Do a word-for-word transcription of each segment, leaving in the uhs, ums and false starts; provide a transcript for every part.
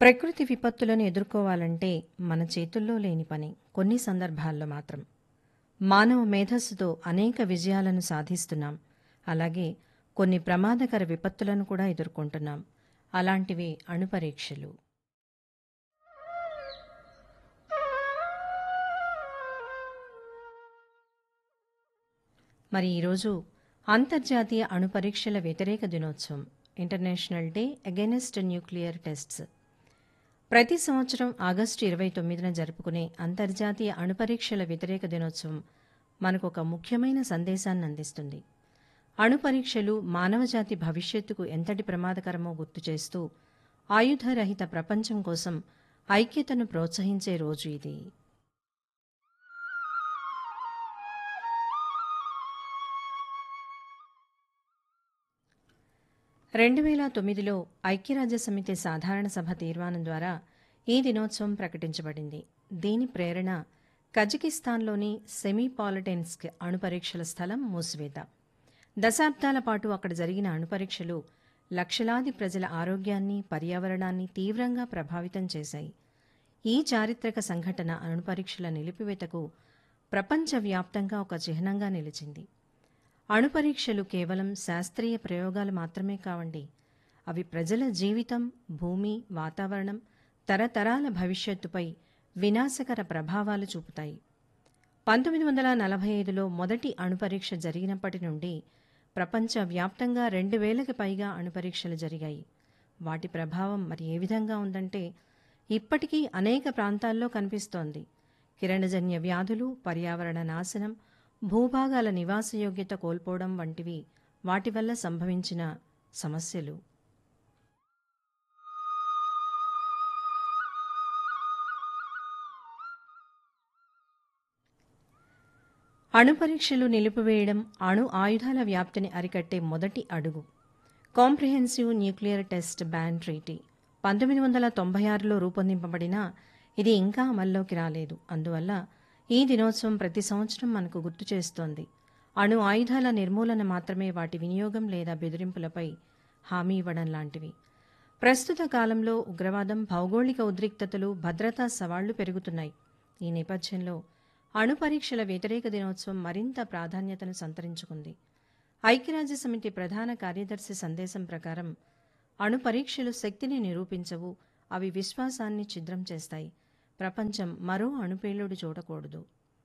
ప్రకృతి విపత్తులను ఎదుర్కోవాలంటే మన చేతుల్లో లేని పని. కొన్ని సందర్భాల్లో మాత్రం మానవ మేధస్సుతో అనేక విజయాలను సాధిస్తున్నాం. అలాగే కొన్ని ప్రమాదకర విపత్తులను కూడా ఎదుర్కొంటున్నాం. అలాంటివి అణుపరీక్షలు. మరి ఈరోజు అంతర్జాతీయ అణుపరీక్షల వ్యతిరేక దినోత్సవం, international day against nuclear tests. ప్రతి సంవత్సరం ఆగస్టు ఇరవై తొమ్మిదిన జరుపుకునే అంతర్జాతీయ అణుపరీక్షల వ్యతిరేక దినోత్సవం మనకు ఒక ముఖ్యమైన సందేశాన్ని అందిస్తుంది. అణుపరీక్షలు మానవజాతి భవిష్యత్తుకు ఎంతటి ప్రమాదకరమో గుర్తు చేస్తూ ఆయుధరహిత ప్రపంచం కోసం ఐక్యతను ప్రోత్సహించే రోజు ఇది. రెండు వేల తొమ్మిదిలో ఐక్యరాజ్యసమితి సాధారణ సభ తీర్మానం ద్వారా ఈ దినోత్సవం ప్రకటించబడింది. దీని ప్రేరణ కజకిస్తాన్లోని సెమీపాలిటెన్స్క్ అణుపరీక్షల స్థలం మూసివేత. దశాబ్దాల పాటు అక్కడ జరిగిన అణుపరీక్షలు లక్షలాది ప్రజల ఆరోగ్యాన్ని, పర్యావరణాన్ని తీవ్రంగా ప్రభావితం చేశాయి. ఈ చారిత్రక సంఘటన అణుపరీక్షల నిలిపివేతకు ప్రపంచవ్యాప్తంగా ఒక చిహ్నంగా నిలిచింది. అణుపరీక్షలు కేవలం శాస్త్రీయ ప్రయోగాలు మాత్రమే కావండి. అవి ప్రజల జీవితం, భూమి, వాతావరణం, తరతరాల భవిష్యత్తుపై వినాశకర ప్రభావాలు చూపుతాయి. పంతొమ్మిది వందల నలభై ఐదులో మొదటి అణుపరీక్ష జరిగినప్పటి నుండి ప్రపంచవ్యాప్తంగా రెండు వేలకు పైగా అణుపరీక్షలు జరిగాయి. వాటి ప్రభావం మరి ఏ విధంగా ఉందంటే ఇప్పటికీ అనేక ప్రాంతాల్లో కనిపిస్తోంది. కిరణజన్య వ్యాధులు, పర్యావరణ నాశనం, భూభాగాల నివాసయోగ్యత కోల్పోవడం వంటివి వాటి వల్ల సంభవించిన సమస్యలు. అణుపరీక్షలు నిలిపివేయడం అణు ఆయుధాల వ్యాప్తిని అరికట్టే మొదటి అడుగు. Comprehensive nuclear test ban treaty పంతొమ్మిది వందల తొంభై ఆరులో రూపొందింపబడినా ఇది ఇంకా అమల్లోకి రాలేదు. అందువల్ల ఈ దినోత్సవం ప్రతి సంవత్సరం మనకు గుర్తు చేస్తోంది, అణు ఆయుధాల నిర్మూలన మాత్రమే వాటి వినియోగం లేదా బెదిరింపులపై హామీ ఇవ్వడం లాంటివి. ప్రస్తుత కాలంలో ఉగ్రవాదం, భౌగోళిక ఉద్రిక్తతలు, భద్రతా సవాళ్లు పెరుగుతున్నాయి. ఈ నేపథ్యంలో అణుపరీక్షల వ్యతిరేక దినోత్సవం మరింత ప్రాధాన్యతను సంతరించుకుంది. ఐక్యరాజ్యసమితి ప్రధాన కార్యదర్శి సందేశం ప్రకారం అణుపరీక్షలు శక్తిని నిరూపించవు, అవి విశ్వాసాన్ని ఛిద్రం చేస్తాయి. ప్రపంచం మరో అణుపేలుడు చూడకూడదు.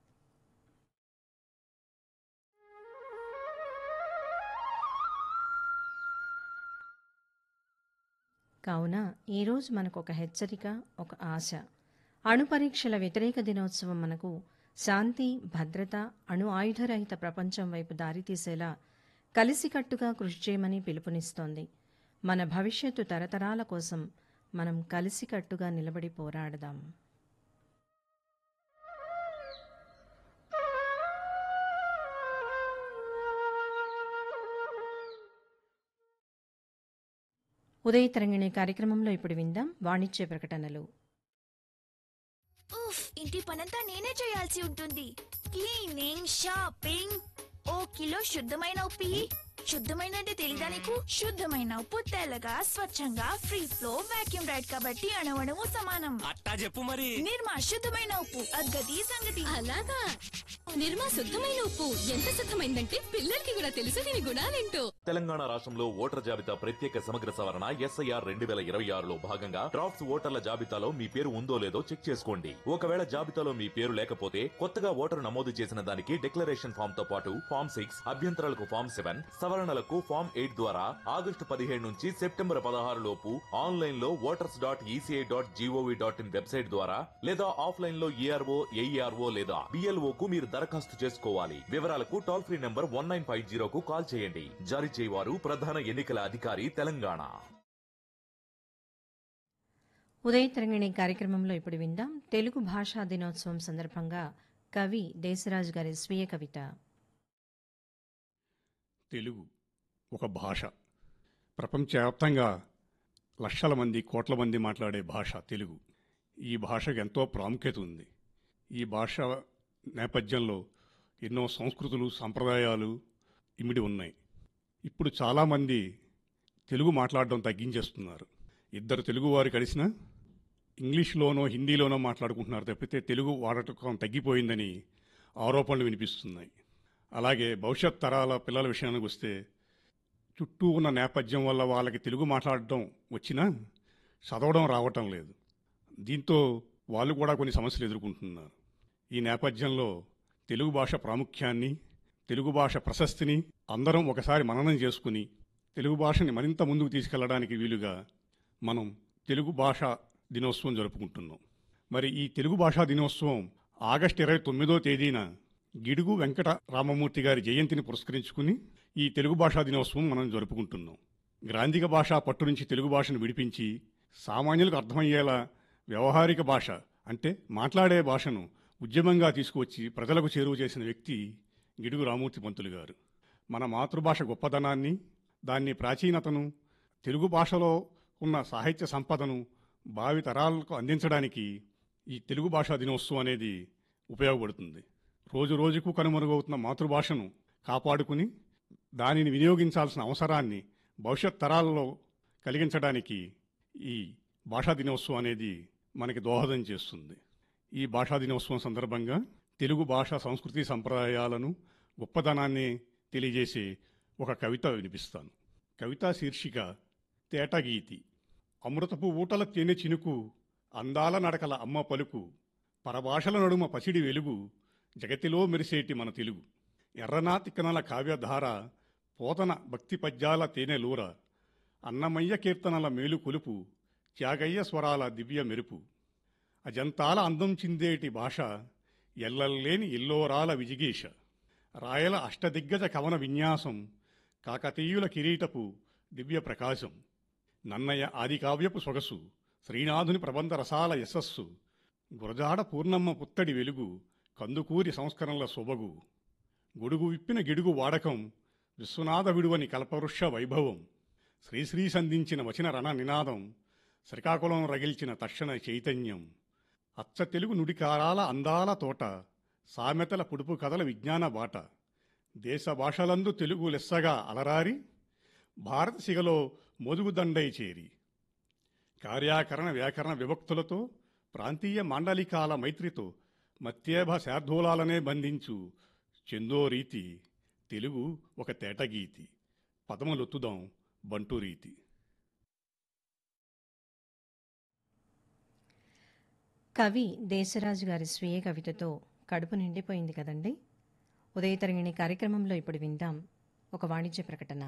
కావున ఈరోజు మనకు ఒక హెచ్చరిక, ఒక ఆశ. అణుపరీక్షల వ్యతిరేక దినోత్సవం మనకు శాంతి, భద్రత, అణు ఆయుధరహిత ప్రపంచం వైపు దారితీసేలా కలిసికట్టుగా కృషి చేయమని పిలుపునిస్తోంది. మన భవిష్యత్తు తరతరాల కోసం మనం కలిసికట్టుగా నిలబడి పోరాడదాం. ఉదయ తరంగిణి కార్యక్రమంలో ఇప్పుడు విందాం వాణిజ్య ప్రకటనలు. ఉఫ్, ఇంటి పనంతా నేనే చేయాల్సి ఉంటుంది. క్లీనింగ్, షాపింగ్, ఓ కిలో శుద్ధమైన ఉప్పు. శుద్ధమైన అంటే తెలీదా నీకు? శుద్ధమైన ఉప్పు తెల్లగా, స్వచ్ఛంగా, ఫ్రీ ఫ్లో, వాక్యూమ్ రైడ్ కాబట్టి అణువణువు సమానం. అట్టా చెప్పు మరి. నిర్మా శుద్ధమైన ఉప్పు, అగ్గది సంగతి. అలాగా నిర్మా శుద్ధమైన ఉప్పు ఎంత శుద్ధమైందంటే పిల్లలకి కూడా తెలుసు దీని గుణాలేంటో. తెలంగాణ రాష్ట్రంలో ఓటర్ జాబితా ప్రత్యేక సమగ్ర సవరణ ఎస్ఐఆర్ రెండు వేల ఇరవై ఆరులో భాగంగా డ్రాఫ్ట్స్ ఓటర్ల జాబితాలో మీ పేరు ఉందో లేదో చెక్ చేసుకోండి. ఒకవేళ జాబితాలో మీ పేరు లేకపోతే కొత్తగా ఓటరు నమోదు చేసిన దానికి డిక్లరేషన్ ఫామ్ తో పాటు ఫామ్ సిక్స్, అభ్యంతరాలకు ఫామ్ సెవెన్, సవరణలకు ఫామ్ ఎయిట్ ద్వారా ఆగస్టు పదిహేడు నుంచి సెప్టెంబర్ పదహారు లోపు ఆన్లైన్ లో voters dot ECI dot GOV dot in website ద్వారా లేదా ఆఫ్లైన్ లో ఈఆర్ఓ, ఏఈఆర్ఓ లేదా బిఎల్ఓ కు మీరు దరఖాస్తు చేసుకోవాలి. వివరాలకు toll free number one nine five జీరోకు call చేయండి. జారీ చేయవారు ప్రధాన ఎన్నికల అధికారి తెలంగాణ. ఉదయ తరంగిణి కార్యక్రమంలో ఇప్పుడు విందాం తెలుగు భాషా దినోత్సవం సందర్భంగా కవి దేశరాజు గారి స్వీయ కవిత. తెలుగు ఒక భాష. ప్రపంచవ్యాప్తంగా లక్షల మంది, కోట్ల మంది మాట్లాడే భాష తెలుగు. ఈ భాషకు ఎంతో ప్రాముఖ్యత ఉంది. ఈ భాష నేపథ్యంలో ఎన్నో సంస్కృతులు, సంప్రదాయాలు ఇమిడి ఉన్నాయి. ఇప్పుడు చాలామంది తెలుగు మాట్లాడడం తగ్గించేస్తున్నారు. ఇద్దరు తెలుగువారు కలిసినా ఇంగ్లీష్లోనో హిందీలోనో మాట్లాడుకుంటున్నారు తప్పితే తెలుగు వాడటం తగ్గిపోయిందని ఆరోపణలు వినిపిస్తున్నాయి. అలాగే భవిష్యత్ తరాల పిల్లల విషయానికి వస్తే చుట్టూ ఉన్న నేపథ్యం వల్ల వాళ్ళకి తెలుగు మాట్లాడటం వచ్చినా చదవడం రావటం లేదు. దీంతో వాళ్ళు కూడా కొన్ని సమస్యలు ఎదుర్కొంటున్నారు. ఈ నేపథ్యంలో తెలుగు భాష ప్రాముఖ్యాన్ని, తెలుగు భాష ప్రశస్తిని అందరం ఒకసారి మననం చేసుకుని తెలుగు భాషని మరింత ముందుకు తీసుకెళ్లడానికి వీలుగా మనం తెలుగు భాషా దినోత్సవం జరుపుకుంటున్నాం. మరి ఈ తెలుగు భాషా దినోత్సవం ఆగస్టు ఇరవై తొమ్మిదో తేదీన గిడుగు వెంకట రామమూర్తి గారి జయంతిని పురస్కరించుకుని ఈ తెలుగు భాషా దినోత్సవం మనం జరుపుకుంటున్నాం. గ్రాంధిక భాషా పట్టు నుంచి తెలుగు భాషను విడిపించి సామాన్యులకు అర్థమయ్యేలా వ్యవహారిక భాష అంటే మాట్లాడే భాషను ఉద్యమంగా తీసుకువచ్చి ప్రజలకు చేరువ చేసిన వ్యక్తి గిడుగు రామూర్తి పంతులు గారు. మన మాతృభాష గొప్పదనాన్ని, దాన్ని ప్రాచీనతను, తెలుగు భాషలో ఉన్న సాహిత్య సంపదను భావి తరాలకు అందించడానికి ఈ తెలుగు భాషా దినోత్సవం అనేది ఉపయోగపడుతుంది. రోజు రోజుకు కనుమరుగవుతున్న మాతృభాషను కాపాడుకుని దానిని వినియోగించాల్సిన అవసరాన్ని భవిష్యత్ తరాలలో కలిగించడానికి ఈ భాషా దినోత్సవం అనేది మనకి దోహదం చేస్తుంది. ఈ భాషా దినోత్సవం సందర్భంగా తెలుగు భాష సంస్కృతి సంప్రదాయాలను గొప్పదనాన్ని తెలియజేసే ఒక కవిత వినిపిస్తాను. కవితా శీర్షిక తేటగీతి. అమృతపు ఊటల తేనె చినుకు, అందాల నడకల అమ్మ పలుకు, పరభాషల నడుమ పసిడి వెలుగు, జగతిలో మెరిసేటి మన తెలుగు. ఎర్రనా తిక్కనల కావ్యధార, పోతన భక్తి పద్యాల తేనెలూర, అన్నమయ్య కీర్తనల మేలు కొలుపు, త్యాగయ్య స్వరాల దివ్య మెరుపు. అజంతాల అందం చిందేటి భాష, ఎల్లల్లేని ఇల్లోరాల విజిగీష. రాయల అష్టదిగ్గజ కవన విన్యాసం, కాకతీయుల కిరీటపు దివ్య ప్రకాశం. నన్నయ్య ఆదికావ్యపు సొగసు, శ్రీనాథుని ప్రబంధ రసాల యశస్సు, గురజాడ పూర్ణమ్మ పుత్తడి వెలుగు, కందుకూరి సంస్కరణల సొబగు. గొడుగు విప్పిన గిడుగు వాడకం, విశ్వనాథ విడువని కల్పవృక్ష వైభవం. శ్రీశ్రీ సంధించిన వచన రణ నినాదం, శ్రీకాకుళం రగిల్చిన తక్షణ చైతన్యం. అచ్చ తెలుగు నుడికారాల అందాల తోట, సామెతల పుడుపు కథల విజ్ఞాన బాట. దేశ భాషలందు తెలుగు లెస్సగా అలరారి, భారత సిగలో మొదుగుదండై చేరి. కార్యాకరణ వ్యాకరణ విభక్తులతో, ప్రాంతీయ మాండలికాల మైత్రితో, మత్యేభ శార్ధూలాలనే బంధించు చెందో రీతి. తెలుగు ఒక తేటగీతి, పదములొత్తుదాం బంటు రీతి. కవి దేశరాజు గారి స్వీయ కవితతో కడుపు నిండిపోయింది కదండి. ఉదయతరంగిణి కార్యక్రమంలో ఇప్పుడు విందాం ఒక వాణిజ్య ప్రకటన.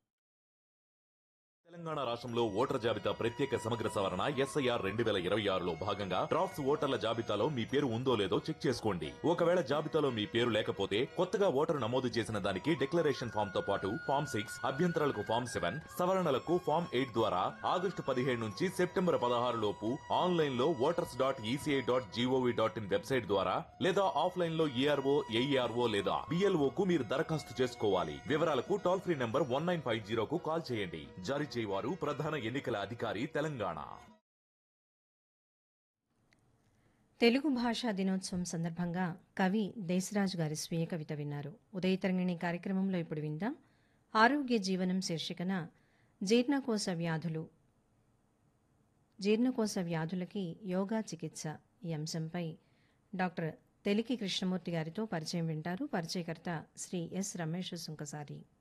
తెలంగాణ రాష్ట్రంలో ఓటర్ జాబితా ప్రత్యేక సమగ్ర సవరణ ఎస్ఐఆర్ రెండు వేల ఇరవై ఆరులో భాగంగా డ్రాఫ్ట్స్ ఓటర్ల జాబితాలో మీ పేరు ఉందో లేదో చెక్ చేసుకోండి. ఒకవేళ జాబితాలో మీ పేరు లేకపోతే కొత్తగా ఓటరు నమోదు చేసిన దానికి డిక్లరేషన్ ఫామ్ తో పాటు ఫామ్ సిక్స్, అభ్యంతరాలకు ఫామ్ సెవెన్, సవరణలకు ఫామ్ ఎయిట్ ద్వారా ఆగస్టు పదిహేడు నుంచి సెప్టెంబర్ పదహారు లోపు ఆన్లైన్ లో voters dot ECI dot GOV dot in website ద్వారా లేదా ఆఫ్లైన్ లో ఈఆర్ఓ, ఏఈఆర్ఓ లేదా బిఎల్ఓ కు మీరు దరఖాస్తు చేసుకోవాలి. వివరాలకు toll free number one nine five జీరోకు call చేయండి. జారీ వారు ప్రధాన ఎన్నికల అధికారి తెలంగాణ. తెలుగు భాషా దినోత్సవం సందర్భంగా కవి దేశరాజు గారి స్వీయ కవిత విన్నారు. ఉదయతరంగిణి కార్యక్రమంలో ఇప్పుడు విందాం ఆరోగ్య జీవనం శీర్షికన జీర్ణకోశ వ్యాధులు జీర్ణకోశ వ్యాధులకి యోగా చికిత్స ఈ అంశంపై డాక్టర్ తెలికి కృష్ణమూర్తి గారితో పరిచయం వింటారు. పరిచయకర్త శ్రీ ఎస్ రమేష్ సుంకసారి.